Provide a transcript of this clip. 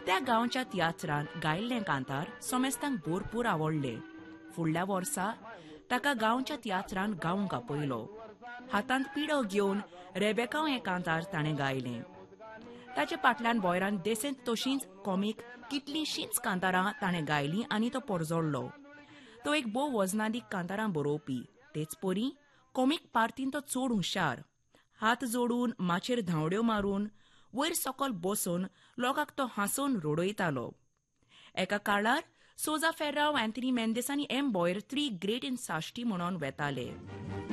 त्या गांवच्या तियात्रांत गायिल्ले कांतार सोमेस्तांक भरपूर आवडले. फुडल्या वर्सा ताका गांवच्या तियात्रांत गावंक आपयलो. हातांत पिडो घेवन रेबेका हें कांतार ताणें गायलें. ताचे फाटल्यान बोयरान देसेंत तशींच कॉमीक कितलींशींच कांतारां ताणें गायलीं आनी तो पोरजोडलो. तो एक भोव वजनादीक कांतारां बरोवपी. तेच परी कॉमीक पार्टीन तो चड हुशार. हात जोडून माचयेर धांवड्यो मारून वयर सकयल बसून लोकांक तो हांसोवन रडयतालो. एका काळार सोजा फेर्रांव, अँथनी मेंदेस आनी बोयर 3 ग्रेट इन साश्टी म्हणून वेताले.